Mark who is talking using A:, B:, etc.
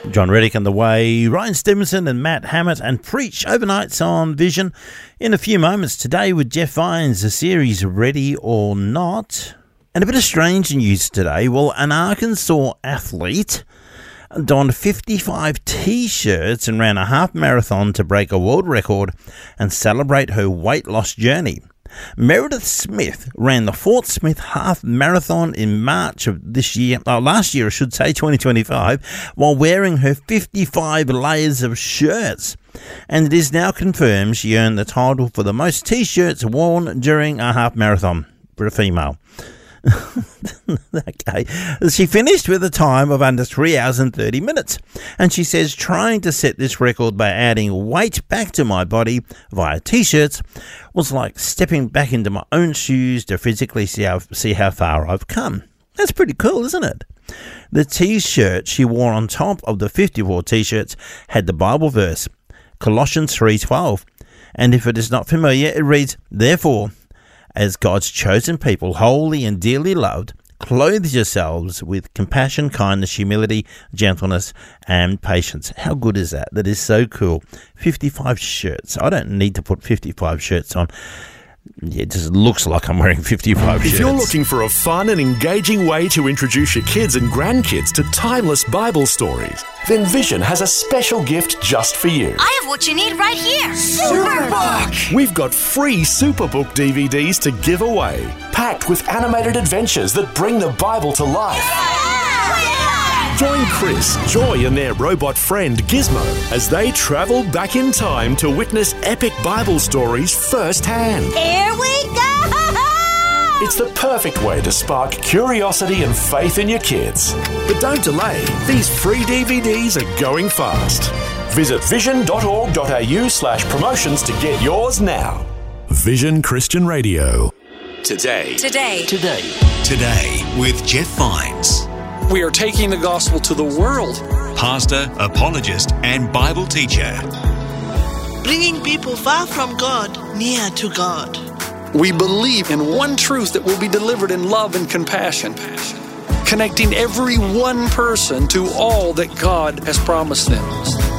A: John Reddick and The Way, Ryan Stevenson and Matt Hammett, and Preach overnights on Vision. In a few moments today with Jeff Vines, the series Ready or Not. And a bit of strange news today. Well, an Arkansas athlete donned 55 T-shirts and ran a half marathon to break a world record and celebrate her weight loss journey. Meredith Smith ran the Fort Smith Half Marathon in March of last year, 2025, while wearing her 55 layers of shirts. And it is now confirmed she earned the title for the most T-shirts worn during a half marathon for a female. Okay. She finished with a time of under 3 hours and 30 minutes. And she says, trying to set this record by adding weight back to my body via T-shirts was like stepping back into my own shoes to physically see how far I've come. That's pretty cool, isn't it? The T-shirt she wore on top of the 54 T-shirts had the Bible verse, Colossians 3:12. And if it is not familiar, it reads, therefore, as God's chosen people, holy and dearly loved, clothe yourselves with compassion, kindness, humility, gentleness, and patience. How good is that? That is so cool. 55 shirts. I don't need to put 55 shirts on. It just looks like I'm wearing 55 shirts.
B: If you're looking for a fun and engaging way to introduce your kids and grandkids to timeless Bible stories, then Vision has a special gift just for you.
C: I have what you need right here.
B: Superbook! We've got free Superbook DVDs to give away, packed with animated adventures that bring the Bible to life. Join Chris, Joy and their robot friend Gizmo as they travel back in time to witness epic Bible stories firsthand.
C: Here we go!
B: It's the perfect way to spark curiosity and faith in your kids. But don't delay, these free DVDs are going fast. Visit vision.org.au/promotions to get yours now. Vision Christian Radio.
D: Today
E: with Jeff Vines,
D: we are taking the gospel to the world.
E: pastor, apologist, and Bible teacher.
F: Bringing people far from God near to God.
D: We believe in one truth that will be delivered in love and compassion, connecting every one person to all that God has promised them.